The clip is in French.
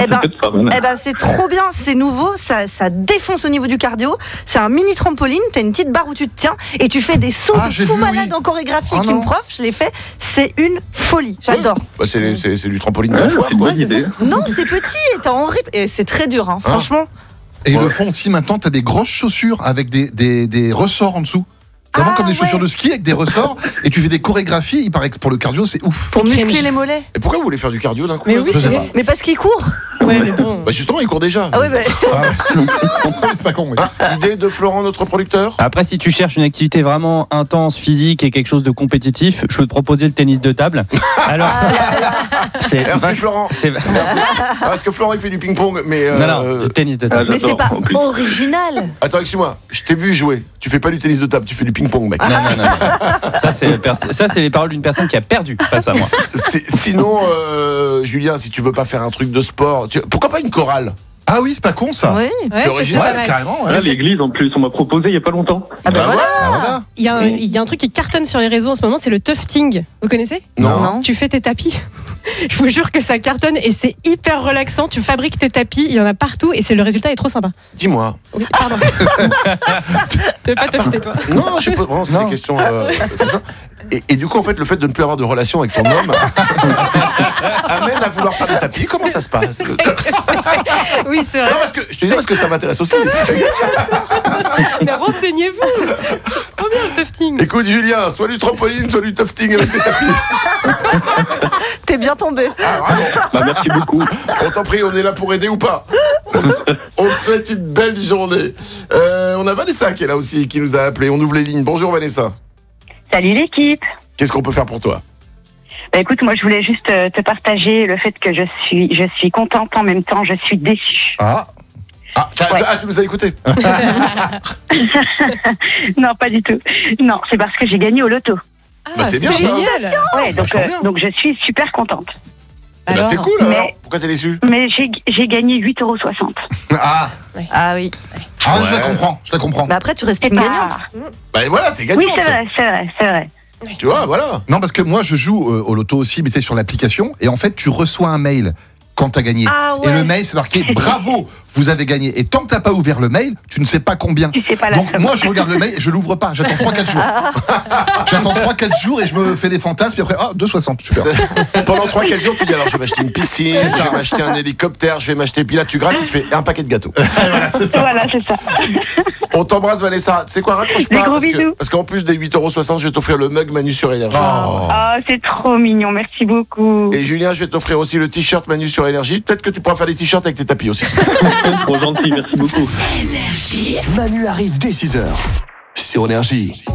Eh ben, C'est pas mal. c'est trop bien, c'est nouveau, ça défonce au niveau du cardio. C'est un mini trampoline, t'as une petite barre où tu te tiens et tu fais des sauts de j'ai fou vu, malade oui. en chorégraphie Oh avec non. une prof, je l'ai fait. C'est une folie, j'adore. Bah, c'est du trampoline de Ouais, la foire, c'est une quoi. bonne idée. Non, c'est petit et t'as en rip. Et c'est très dur, franchement. Et ils le font aussi maintenant, t'as des grosses chaussures avec des ressorts en dessous. Vraiment comme des chaussures de ski avec des ressorts. Et tu fais des chorégraphies, il paraît que pour le cardio, c'est ouf. Pour muscler les mollets. Et pourquoi vous voulez faire du cardio d'un coup? Mais oui, Je sais c'est pas. Mais parce qu'il court. Ouais, mais bon. Bah justement, il court déjà. Ah ouais, bah. C'est pas con, oui. Idée de Florent, notre producteur? Après, si tu cherches une activité vraiment intense, physique et quelque chose de compétitif, je peux te proposer le tennis de table. Alors, c'est Merci Florent. Merci. Parce que Florent il fait du ping-pong, mais. Non, du tennis de table. Mais c'est pas En plus. original. Attends, excuse-moi, je t'ai vu jouer. Tu fais pas du tennis de table, tu fais du ping-pong, mec. Non. Ça, c'est les paroles d'une personne qui a perdu face à moi. Sinon, Julien, si tu veux pas faire un truc de sport, pourquoi pas une chorale? Ah oui, c'est pas con ça. Oui. C'est original, pas mal. Carrément. Ouais. Là, l'église, en plus, on m'a proposé il y a pas longtemps. Ah bah voilà. Ah, voilà. Il y a un truc qui cartonne sur les réseaux en ce moment, c'est le tufting. Vous connaissez? Non. Tu fais tes tapis. Je vous jure que ça cartonne et c'est hyper relaxant. Tu fabriques tes tapis, il y en a partout et le résultat est trop sympa. Dis-moi. Oui, pardon. Tu veux pas tufter, toi? Non, je sais pas. Vraiment, c'est des questions comme ça. Et du coup, en fait, le fait de ne plus avoir de relation avec ton homme amène à vouloir faire des tapis. Comment ça se passe? Oui, c'est vrai. Non, parce que je te dis parce que ça m'intéresse aussi. Mais renseignez-vous. Trop bien le tufting. Écoute, Julien, soit du trampoline, soit du tufting avec des tapis. T'es bien tombé. Bah, merci beaucoup. On t'en prie, on est là pour aider ou pas? On te souhaite une belle journée. On a Vanessa qui est là aussi, qui nous a appelé. On ouvre les lignes. Bonjour Vanessa. Salut l'équipe. Qu'est-ce qu'on peut faire pour toi? Bah écoute, moi je voulais juste te partager le fait que je suis contente en même temps, je suis déçue. Tu nous as écouté? Non, pas du tout. Non, c'est parce que j'ai gagné au loto. C'est bien ça. génial. Ouais, vachement bien. donc je suis super contente. Bah, c'est cool Mais- alors. Pourquoi t'es déçu? Mais j'ai gagné 8,60 €. Ah, Oui. je la comprends. Bah après, tu restes C'est une pas- gagnante. Bah voilà, t'es Oui, gagnante. c'est vrai. Tu vois, voilà. Non, parce que moi, je joue au loto aussi, mais c'est sur l'application. Et en fait, tu reçois un mail quand t'as gagné. Ah ouais. Et le mail, c'est marqué bravo, vous avez gagné. Et tant que t'as pas ouvert le mail, tu ne sais pas combien. Tu sais pas la Donc somme. moi, je regarde le mail et je l'ouvre pas. J'attends 3-4 jours. J'attends 3-4 jours et je me fais des fantasmes. Puis après, 2,60, super. Pendant 3-4 jours, tu dis alors je vais m'acheter une piscine, je vais m'acheter un hélicoptère, je vais m'acheter. Puis là, tu grattes, tu te fais un paquet de gâteaux. Voilà, c'est ça. On t'embrasse, Vanessa. C'est quoi, raccroche Des pas. gros bisous. Parce qu'en plus des 8,60 €, je vais t'offrir le mug Manu sur Énergie. Oh, c'est trop mignon, merci beaucoup. Et Julien, je vais t'offrir aussi le t-shirt Manu sur Énergie. Peut-être que tu pourras faire des t-shirts avec tes tapis aussi. Trop gentil, merci beaucoup. Manu arrive dès 6h sur Énergie.